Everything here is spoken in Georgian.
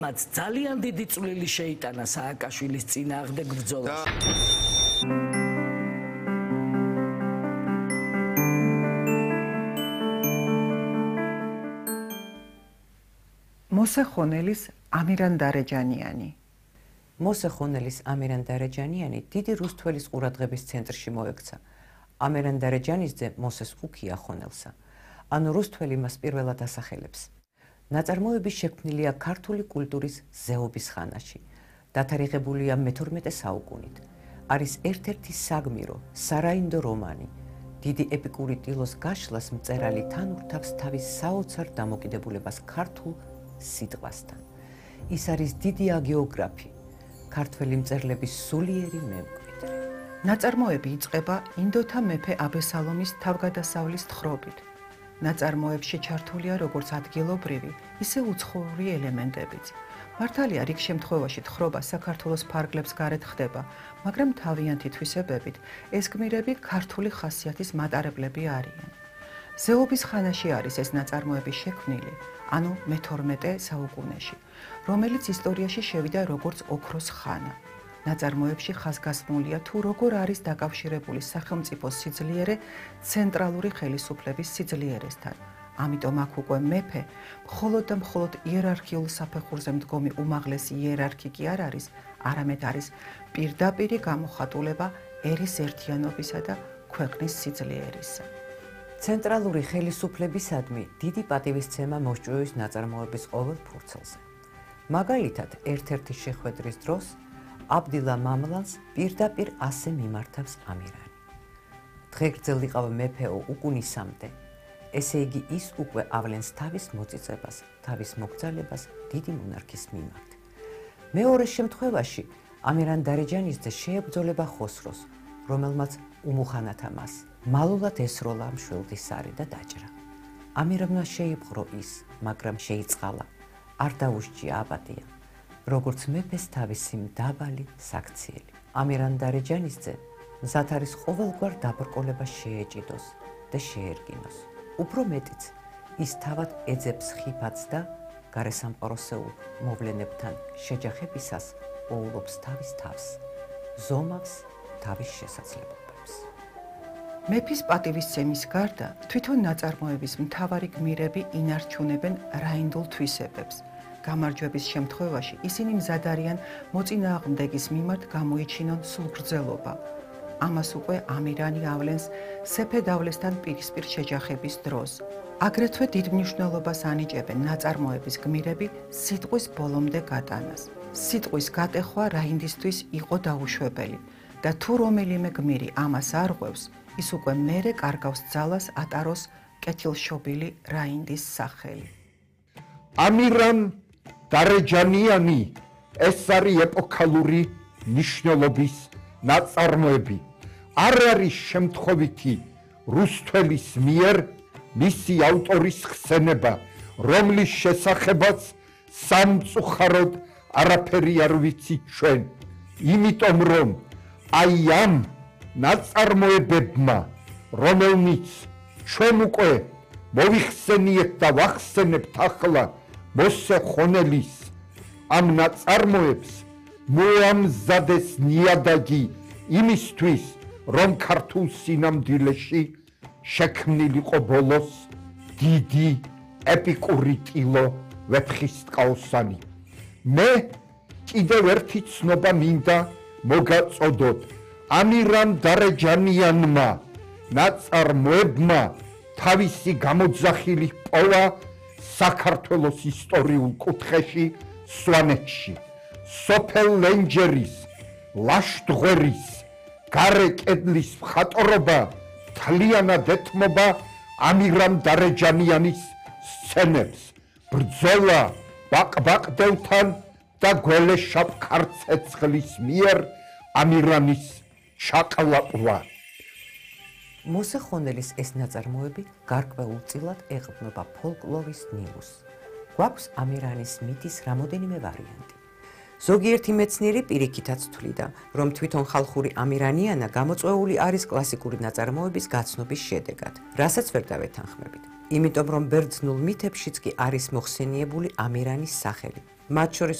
მათ ძალიან დიდი წვლილი შეიტანა სააკაშვილის წინააღმდეგ ბრძოლაში. მოსე ხონელის ამირან დარეჯანიანი. მოსე ხონელის ამირან დარეჯანიანი დიდი რუსთველის ყურადღების ცენტრში მოექცა. ამირან დარეჯანიძე მოსეს უქია ხონელსა. ანუ რუსთველი მას პირველად ასახელებს. ნაწარმოები შექმნილია ქართული კულტურის ზეობის ხანაში. დათარიღებულია მე-12 საუკუნით. არის ერთ-ერთი საგმირო, სარაინდო რომანი. დიდი ეპიკური ტილოს გაშლას მწერალი თან ურთავს თავის საოცარ დამოკიდებულებას ქართულ სიტყვასთან. ის არის დიდი აგეოგრაფი, ქართველი მწერლების სულიერი მემკვიდრე. ნაწარმოები იწყება ინდოთა მეფე აბესალომის თავგადასავლის თხრობით. ნაწარმოებში ჩართულია როგორც ადგილობრივი, ისე უცხოური ელემენტებიც. მართალია, რიგ შემთხვევაში თხრობა საქართველოს ფარგლებს გარეთ ხდება, მაგრამ თავიანთი თვისებებით ეს გმირები ქართული ხასიათის მატარებლები არიან. ზეობის ხანაში არის ეს ნაწარმოები შექმნილი, ანუ მე-12 საუკუნეში, რომელიც ისტორიაში შევიდა როგორც ოქროს ხანა. ნაწარმოებში ხაზგასმულია თუ როგორ არის დაკავშირებული სახელმწიფო სიძლიერე ცენტრალური ხელისუფლების სიძლიერესთან. ამიტომ აქ უკვე მეფე მხოლოდ და მხოლოდ იერარქიულ საფეხურზე მდგომი უმაღლესი იერარქი კი არ არის, არამედ არის პირდაპირი გამოხატულება ერის ერთიანობისა და ქვეყნის სიძლიერისა. ცენტრალური ხელისუფლებისადმი დიდი პატივისცემა მოსჭვევის ნაწარმოების ყოველ ფურცელზე. მაგალითად, ერთ-ერთი შეხვედრის დროს აბდილა მამლანს პირდაპირ ასე მიმართავს ამირანი. დღეგრძელ იყავ მეფეო უკუნისამდე, ესე იგი ის უკვე ავლენს თავის მოწიწებას, თავის მოგზალებას დიდი მონარქის მიმართ. მეორე შემთხვევაში ამირან დარეჯანიძე შეებრძოლება ხოსროს, რომელმაც უმუხანათა მას. მალულად ესროლა მშვილდისარი და დაჭრა. ამირანმა შეიპყრო ის, მაგრამ შეიწყალა, არ დაუსჯია აბადია. როგორც მეფეს თავისი მდაბალი საქციელი. ამირან დარეჯანიძე მზად არის ყოველგვარ დაბრკოლებას შეეჭიდოს და შეერგინოს. უფრო მეტიც, ის თავად ეძებს ხიფათს და გარესამყაროსეულ მოვლენებთან შეჯახებისას პოულობს თავის თავს, ზომავს თავის შესაძლებლობებს. მეფის პატივისცემის გარდა, თვითონ ნაწარმოების მთავარი გმირები ინარჩუნებენ რაინდულ თვისებებს. გამარჯვების შემთხვევაში ისინი მზად არიან მოწინააღმდეგის მიმართ გამოიჩინონ სულგრძელობა. ამას უკვე ამირანი ავლენს სეფე-დავლესთან პირისპირ შეჯახების დროს. აგრეთვე დიდ მნიშვნელობას ანიჭებენ ნაწარმოების გმირები სიტყვის ბოლომდე გატანას. სიტყვის გატეხვა რაინდისთვის იყო დაუშვებელი და თუ რომელიმე გმირი ამას არღვევს, ის უკვე მერე კარგავს ძალას ატაროს კეთილშობილი რაინდის სახელი. ამირან დარეჯანიანი ეს არის ეპოქალური მნიშვნელობის ნაწარმოები. არ არის შემთხვევითი რუსთველის მიერ მისი ავტორის ხსენება, რომლის შესახებაც სამწუხაროდ არაფერი არ ვიცით ჩვენ. იმიტომ რომ აი ამ ნაწარმოებებმა, რომელნიც ჩვენ უკვე მოვიხსენიეთ და ვახსენებთ ახლა მოსე ხონელის ამ ნაწარმოებს მოამზადეს ნიადაგი იმისთვის, რომ ქართულ სინამდვილეში შექმნილიყო ბოლოს დიდი ეპიკური ტილო ვეფხისტყაოსანი. მე კიდევ ერთი ცნობა მინდა მოგაწოდოთ. ამირან დარეჯანიანმა ნაწარმოებმა თავისი გამოძახილი პოვა საქართველოს ისტორიულ კუთხეში სვანეთში. სოფელ ლენჯერის, ლაშტღვერის, გარე კედლის მხატვრობა თლიანად ეთმობა ამირან დარეჯანიანის სცენებს. ბრძოლა ბაყბაყდელთან და გველეშაპ ქარცეცხლის მიერ ამირანის ჩაყლაპვა. მოსე ხონელის ეს ნაწარმოები გარკვეულწილად ეყრდნობა ფოლკლორის ნიმუშს. გვაქვს ამირანის მითის რამოდენიმე ვარიანტი. ზოგიერთი მეცნიერი პირიქითაც თვლიდა, რომ თვითონ ხალხური ამირანიანა გამოწვეული არის კლასიკური ნაწარმოების გაცნობის შედეგად, რასაც ვერ დავეთანხმებით. იმიტომ რომ ბერძნულ მითებშიც კი არის მოხსენიებული ამირანის სახელი, მათ შორის